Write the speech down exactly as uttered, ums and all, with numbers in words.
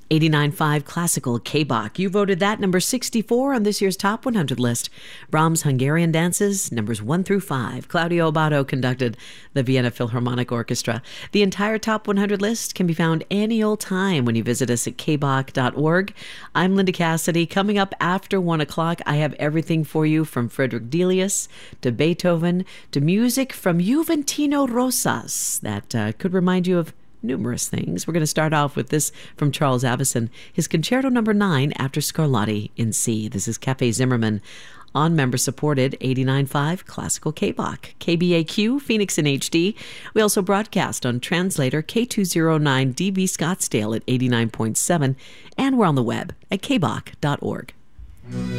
eighty-nine point five Classical K-Bach. You voted that number sixty-four on this year's Top one hundred list. Brahms' Hungarian Dances, numbers one through five. Claudio Abbado conducted the Vienna Philharmonic Orchestra. The entire Top one hundred list can be found any old time when you visit us at k bach dot org. I'm Linda Cassidy. Coming up after one o'clock, I have everything for you from Frederick Delius to Beethoven to music from Juventino Rosas that uh, could remind you of numerous things. We're going to start off with this from Charles Avison, his Concerto Number nine after Scarlatti in C. This is Cafe Zimmerman on member-supported eighty-nine point five Classical K-Bach. K B A Q, Phoenix in H D. We also broadcast on translator K two oh nine D B Scottsdale at eighty-nine point seven, and we're on the web at k bach dot org.